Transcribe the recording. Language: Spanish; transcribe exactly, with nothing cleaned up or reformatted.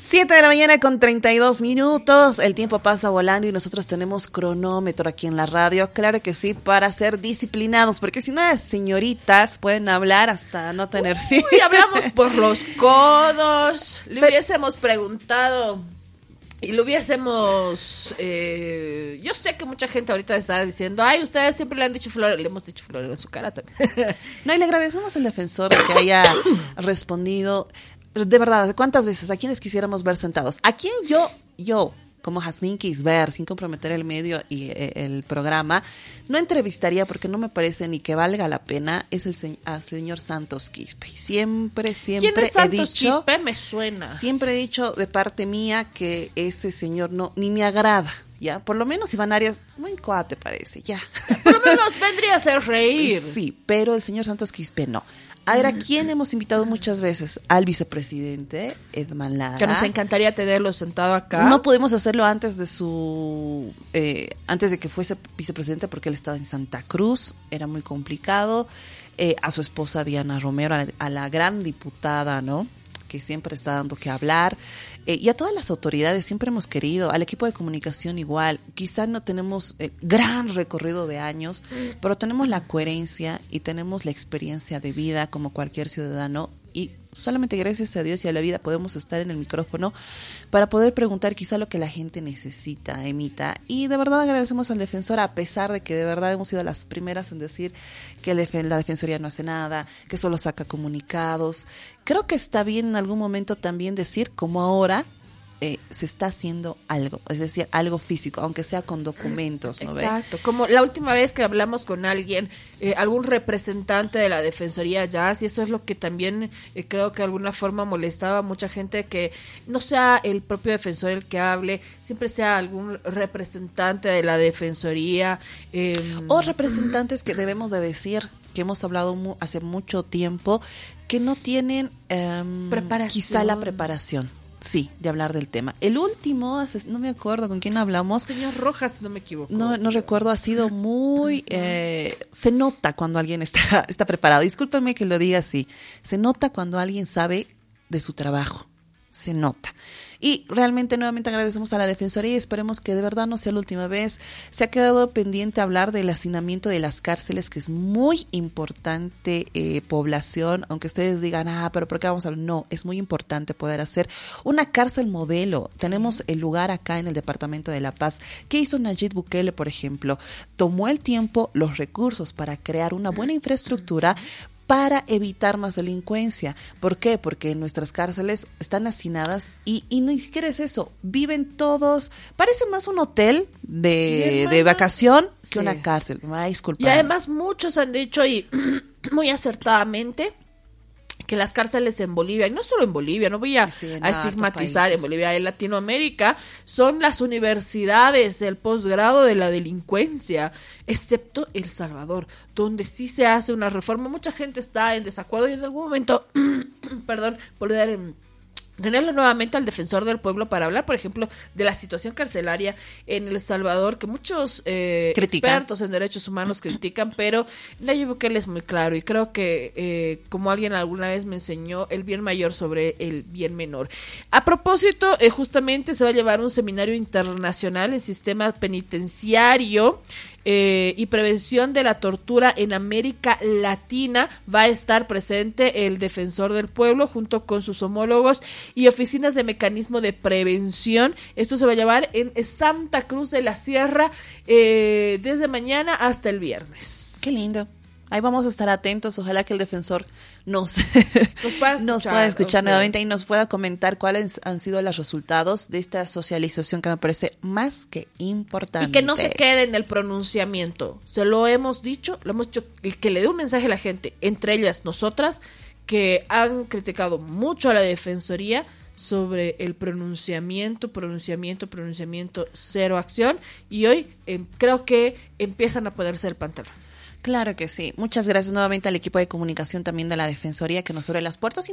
Siete de la mañana con treinta y dos minutos, el tiempo pasa volando y nosotros tenemos cronómetro aquí en la radio, claro que sí, para ser disciplinados, porque si no las señoritas pueden hablar hasta no tener fin. Uy, hablamos por los codos, le Pero, hubiésemos preguntado y lo hubiésemos, eh, yo sé que mucha gente ahorita está diciendo, ay, ustedes siempre le han dicho flores, le hemos dicho flores en su cara también. No, y le agradecemos al defensor que haya respondido. De verdad, ¿cuántas veces? ¿A quienes quisiéramos ver sentados? ¿A quién yo, yo, como Jazmín Quisber, sin comprometer el medio y eh, el programa, no entrevistaría porque no me parece ni que valga la pena? Es el se- a señor Santos Quispe. Siempre, siempre ¿Quién es Santos he dicho, Quispe? Me suena. Siempre he dicho de parte mía que ese señor no, ni me agrada. Ya, por lo menos Iván Arias, muy cuate parece, ya. Por lo menos vendría a hacer reír. Sí, pero el señor Santos Quispe no. A ver, ¿a quién hemos invitado muchas veces? Al vicepresidente, Edman Lara. Que nos encantaría tenerlo sentado acá. No pudimos hacerlo antes de su, eh, antes de que fuese vicepresidente porque él estaba en Santa Cruz, era muy complicado. Eh, a su esposa Diana Romero, a la, a la gran diputada, ¿no? Que siempre está dando que hablar. Eh, y a todas las autoridades siempre hemos querido, al equipo de comunicación igual. Quizá no tenemos eh, gran recorrido de años, pero tenemos la coherencia y tenemos la experiencia de vida como cualquier ciudadano. Y solamente gracias a Dios y a la vida podemos estar en el micrófono para poder preguntar quizá lo que la gente necesita, Emita. Y de verdad agradecemos al defensor, a pesar de que de verdad hemos sido las primeras en decir que la Defensoría no hace nada, que solo saca comunicados. Creo que está bien en algún momento también decir, como ahora, Eh, se está haciendo algo, es decir, algo físico, aunque sea con documentos, ¿no? Exacto, ¿ve? Como la última vez que hablamos con alguien, eh, algún representante de la Defensoría Jazz, y eso es lo que también eh, creo que de alguna forma molestaba a mucha gente, que no sea el propio defensor el que hable, siempre sea algún representante de la Defensoría. Eh, o representantes que debemos de decir, que hemos hablado mu- hace mucho tiempo, que no tienen eh, quizá la preparación. Sí, de hablar del tema. El último, no me acuerdo con quién hablamos. Señor Rojas, si no me equivoco. No, no recuerdo, ha sido muy... Eh, se nota cuando alguien está, está preparado. Discúlpame que lo diga así. Se nota cuando alguien sabe de su trabajo. Se nota. Y realmente nuevamente agradecemos a la Defensoría y esperemos que de verdad no sea la última vez. Se ha quedado pendiente hablar del hacinamiento de las cárceles, que es muy importante, eh, población, aunque ustedes digan, ah, pero ¿por qué vamos a hablar? No, es muy importante poder hacer una cárcel modelo. Tenemos el lugar acá en el Departamento de La Paz. ¿Qué hizo Nayib Bukele, por ejemplo? Tomó el tiempo, los recursos para crear una buena infraestructura para evitar más delincuencia. ¿Por qué? Porque nuestras cárceles están hacinadas y, y ni siquiera es eso. Viven todos, parece más un hotel de, de vacación que sí. Una cárcel. Ay, disculpa. Y además muchos han dicho, y muy acertadamente, que las cárceles en Bolivia, y no solo en Bolivia, no voy a, sí, a estigmatizar, en Bolivia, en Latinoamérica, son las universidades del posgrado de la delincuencia, excepto El Salvador, donde sí se hace una reforma. Mucha gente está en desacuerdo y en algún momento, perdón, volver en... tenerlo nuevamente al defensor del pueblo para hablar, por ejemplo, de la situación carcelaria en El Salvador, que muchos eh, expertos en derechos humanos critican, pero Nayib Bukele es muy claro y creo que, eh, como alguien alguna vez me enseñó, el bien mayor sobre el bien menor. A propósito, eh, justamente se va a llevar un seminario internacional en sistema penitenciario Eh, y prevención de la tortura en América Latina. Va a estar presente el defensor del pueblo junto con sus homólogos y oficinas de mecanismo de prevención. Esto se va a llevar en Santa Cruz de la Sierra eh, desde mañana hasta el viernes. Qué lindo. Ahí vamos a estar atentos, ojalá que el defensor nos, nos pueda escuchar, nos pueda escuchar nuevamente y nos pueda comentar cuáles han sido los resultados de esta socialización que me parece más que importante. Y que no se quede en el pronunciamiento, se lo hemos dicho, lo hemos dicho, que le dé un mensaje a la gente, entre ellas nosotras, que han criticado mucho a la Defensoría sobre el pronunciamiento, pronunciamiento, pronunciamiento, cero acción, y hoy eh, creo que empiezan a ponerse el pantalón. Claro que sí. Muchas gracias nuevamente al equipo de comunicación también de la Defensoría que nos abre las puertas.